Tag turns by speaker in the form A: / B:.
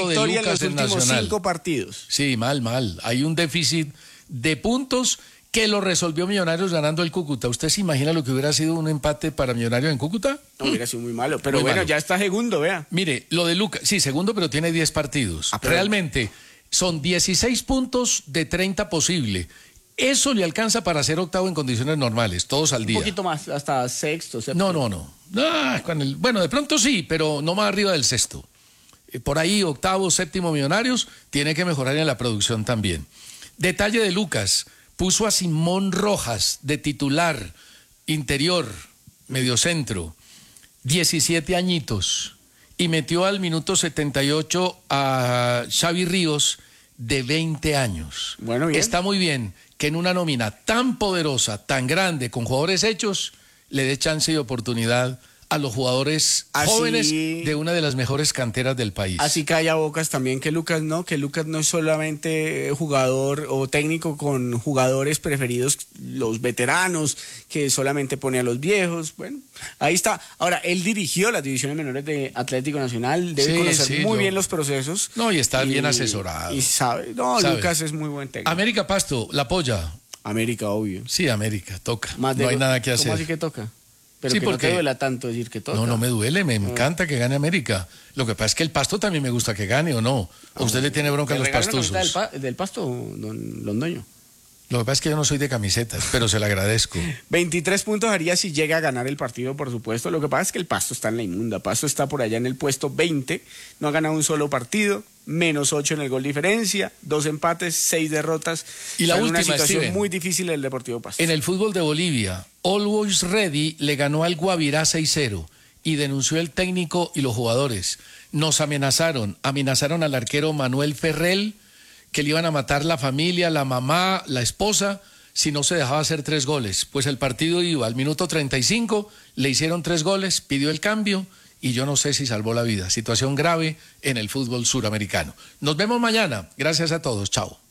A: de
B: victoria
A: Lucas
B: en los últimos
A: Nacional.
B: 5 partidos.
A: Sí, mal. Hay un déficit de puntos que lo resolvió Millonarios ganando el Cúcuta. ¿Usted se imagina lo que hubiera sido un empate para Millonarios en Cúcuta?
B: No, hubiera sido muy malo, pero
A: Muy
B: bueno,
A: malo.
B: ya está segundo, vea.
A: Mire, lo de Lucas, sí, segundo, pero tiene 10 partidos.
B: Pero...
A: Realmente son 16 puntos de 30 posible. Eso le alcanza para ser octavo en condiciones normales, todos al día.
B: Un poquito más, hasta sexto, séptimo.
A: No. Bueno, de pronto sí, pero no más arriba del sexto. Por ahí, octavo, séptimo Millonarios, tiene que mejorar en la producción también. Detalle de Lucas, puso a Simón Rojas de titular, interior, mediocentro, 17 añitos, y metió al minuto 78 a Xavi Ríos de 20 años.
B: Bueno, bien.
A: Está muy bien que en una nómina tan poderosa, tan grande, con jugadores hechos, le dé chance y oportunidad a los jugadores jóvenes de una de las mejores canteras del país.
B: Así calla bocas también que Lucas no es solamente jugador o técnico con jugadores preferidos, los veteranos, que solamente pone a los viejos. Bueno, ahí está. Ahora, él dirigió las divisiones menores de Atlético Nacional, debe conocer muy bien los procesos.
A: No, y está bien asesorado.
B: Y sabe. Lucas es muy buen técnico.
A: América Pasto, ¿la apoya?
B: América, obvio.
A: Sí, América, toca.
B: No
A: hay nada que hacer.
B: ¿Cómo así que toca? Pero
A: sí,
B: que
A: porque
B: no te duela tanto decir que toca.
A: No me duele, me encanta que gane América. Lo que pasa es que el Pasto también me gusta que gane, ¿o no? ¿O usted le tiene bronca a los pastosos?
B: Del Pasto, don Londoño.
A: Lo que pasa es que yo no soy de camisetas, pero se le agradezco.
B: 23 puntos haría si llega a ganar el partido, por supuesto. Lo que pasa es que el Pasto está en la inmunda. Pasto está por allá en el puesto 20, no ha ganado un solo partido, -8 en el gol diferencia, 2 empates, 6 derrotas.
A: Y la última,
B: una situación
A: Steven,
B: muy difícil el Deportivo Pasto.
A: En el fútbol de Bolivia, Always Ready le ganó al Guavirá 6-0 y denunció el técnico y los jugadores. Nos amenazaron al arquero Manuel Ferrell, que le iban a matar la familia, la mamá, la esposa, si no se dejaba hacer 3 goles. Pues el partido iba al minuto 35, le hicieron 3 goles, pidió el cambio y yo no sé si salvó la vida. Situación grave en el fútbol suramericano. Nos vemos mañana. Gracias a todos. Chao.